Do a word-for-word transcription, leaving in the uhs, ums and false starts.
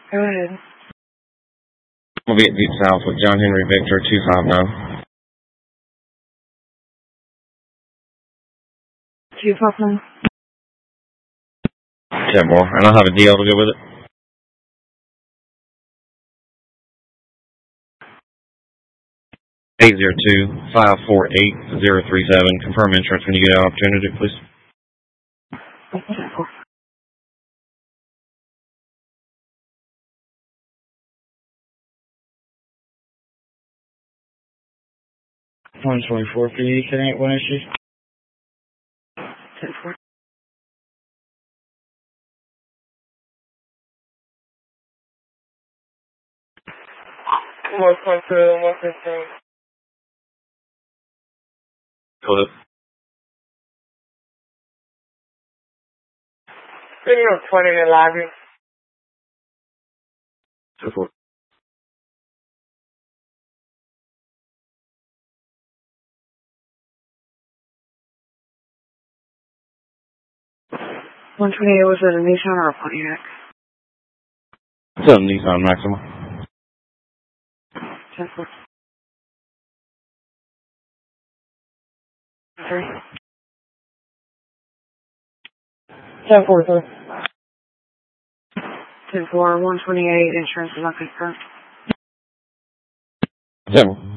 Go ahead. We'll be at Deep South with John Henry Victor two five nine. two five nine. ten more, and I'll have a deal to go with it. eight zero two, five four eight, zero three seven. Confirm insurance when you get an opportunity, please. one twenty-four for you, can I one issue? ten four. one point two, one fifteen. Hello. Video twenty in lobby. two four. one twenty-eight, was it a Nissan or a Pontiac? It's a Nissan Maxima. ten four. Three. ten four, three. ten four, one twenty-eight, insurance is not confirmed. ten.